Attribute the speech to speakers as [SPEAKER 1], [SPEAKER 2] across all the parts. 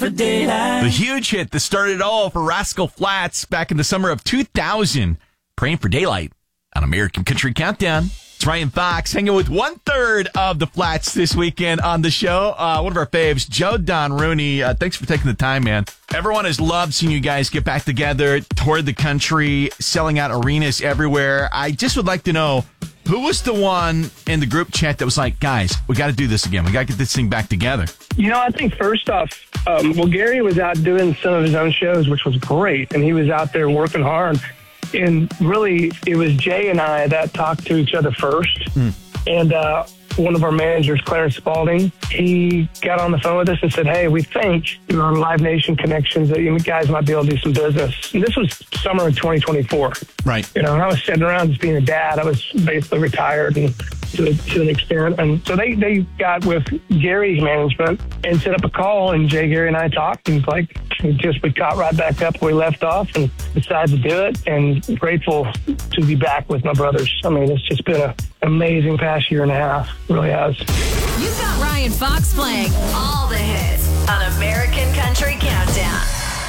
[SPEAKER 1] for daylight.
[SPEAKER 2] The huge hit that started it all for Rascal Flatts back in the summer of 2000. Praying for Daylight on American Country Countdown. It's Ryan Fox hanging with 1/3 of the Flats this weekend on the show. One of our faves, Joe Don Rooney. Thanks for taking the time, man. Everyone has loved seeing you guys get back together, toured the country, selling out arenas everywhere. I just would like to know, who was the one in the group chat that was like, guys, we got to do this again. We got to get this thing back together?
[SPEAKER 3] I think first off, Gary was out doing some of his own shows, which was great. And he was out there working hard. And really, it was Jay and I that talked to each other first. And one of our managers, Clarence Spalding, he got on the phone with us and said, hey, we think through our Live Nation connections that you guys might be able to do some business. And this was summer of 2024.
[SPEAKER 2] Right.
[SPEAKER 3] And I was sitting around just being a dad. I was basically retired and to an extent. And so they got with Gary's management and set up a call, and Jay, Gary, and I talked, and we caught right back up where we left off and decided to do it, and grateful to be back with my brothers. I mean, it's just been an amazing past year and a half. It really has.
[SPEAKER 4] You've got Ryan Fox playing all the hits on American Country Countdown.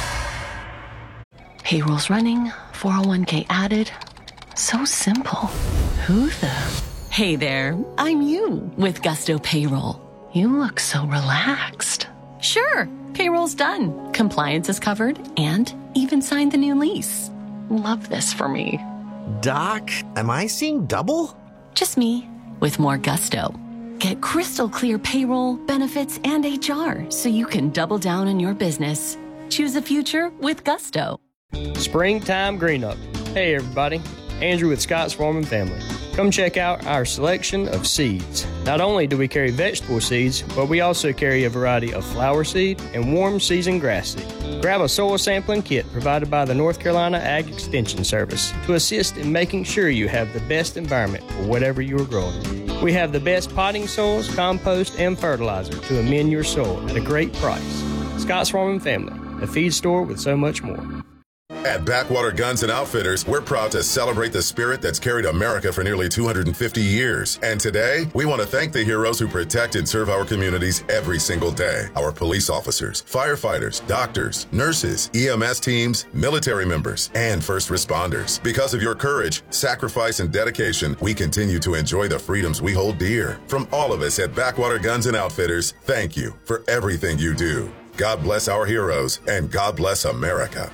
[SPEAKER 5] Payroll's running, 401k added. So simple. Who the... Hey there, I'm you with Gusto Payroll. You look so relaxed. Sure, payroll's done. Compliance is covered and even signed the new lease. Love this for me.
[SPEAKER 6] Doc, am I seeing double?
[SPEAKER 5] Just me with more Gusto. Get crystal clear payroll, benefits, and HR so you can double down on your business. Choose a future with Gusto.
[SPEAKER 7] Springtime Green Up. Hey everybody, Andrew with Scott's Farm and Family. Come check out our selection of seeds. Not only do we carry vegetable seeds, but we also carry a variety of flower seed and warm season grass seed. Grab a soil sampling kit provided by the North Carolina Ag Extension Service to assist in making sure you have the best environment for whatever you are growing. We have the best potting soils, compost, and fertilizer to amend your soil at a great price. Scott's Farm and Family, a feed store with so much more.
[SPEAKER 8] At Backwater Guns and Outfitters, we're proud to celebrate the spirit that's carried America for nearly 250 years. And today, we want to thank the heroes who protect and serve our communities every single day. Our police officers, firefighters, doctors, nurses, EMS teams, military members, and first responders. Because of your courage, sacrifice, and dedication, we continue to enjoy the freedoms we hold dear. From all of us at Backwater Guns and Outfitters, thank you for everything you do. God bless our heroes, and God bless America.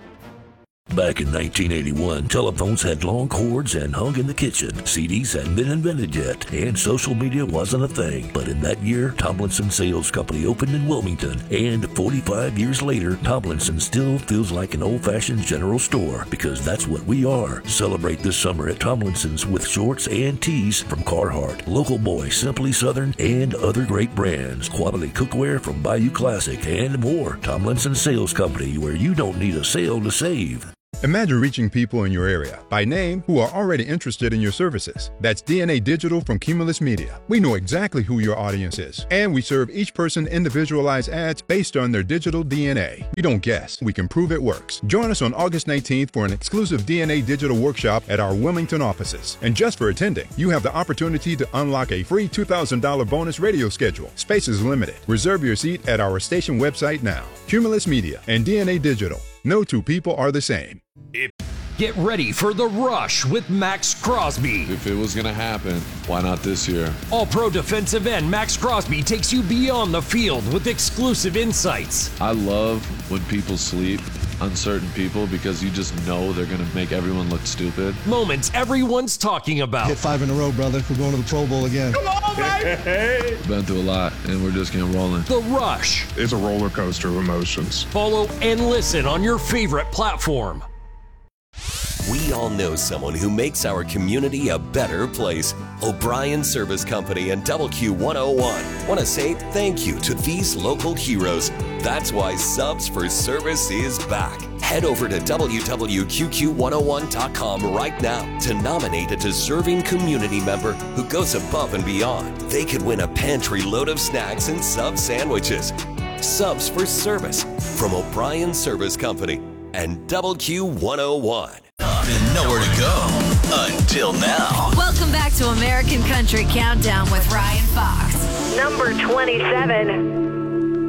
[SPEAKER 9] Back in 1981, telephones had long cords and hung in the kitchen. CDs hadn't been invented yet, and social media wasn't a thing. But in that year, Tomlinson Sales Company opened in Wilmington, and 45 years later, Tomlinson still feels like an old-fashioned general store, because that's what we are. Celebrate this summer at Tomlinson's with shorts and tees from Carhartt, Local Boy, Simply Southern, and other great brands. Quality cookware from Bayou Classic, and more. Tomlinson Sales Company, where you don't need a sale to save.
[SPEAKER 10] Imagine reaching people in your area by name who are already interested in your services. That's DNA Digital from Cumulus Media. We know exactly who your audience is, and we serve each person individualized ads based on their digital DNA. We don't guess, we can prove it works. Join us on August 19th for an exclusive DNA Digital workshop at our Wilmington offices. And just for attending, you have the opportunity to unlock a free $2,000 bonus radio schedule. Space is limited. Reserve your seat at our station website now. Cumulus Media and DNA Digital. No two people are the same.
[SPEAKER 11] Get ready for The Rush with Max Crosby.
[SPEAKER 12] If it was going to happen, why not this year?
[SPEAKER 11] All-pro defensive end Max Crosby takes you beyond the field with exclusive insights.
[SPEAKER 12] I love when people sleep, uncertain people, because you just know they're going to make everyone look stupid.
[SPEAKER 11] Moments everyone's talking about.
[SPEAKER 13] Hit 5 in a row, brother. We're going to the Pro Bowl again.
[SPEAKER 11] Come on, baby!
[SPEAKER 12] Been through a lot, and we're just getting rolling.
[SPEAKER 11] The Rush.
[SPEAKER 14] It's a roller coaster of emotions.
[SPEAKER 11] Follow and listen on your favorite platform.
[SPEAKER 15] We all know someone who makes our community a better place. O'Brien Service Company and WQ101 want to say thank you to these local heroes. That's why Subs for Service is back. Head over to www.qqc101.com right now to nominate a deserving community member who goes above and beyond. They could win a pantry load of snacks and sub sandwiches. Subs for Service from O'Brien Service Company and WQ101.
[SPEAKER 16] And nowhere to go until now.
[SPEAKER 4] Welcome back to American Country Countdown with Ryan Fox.
[SPEAKER 17] Number 27.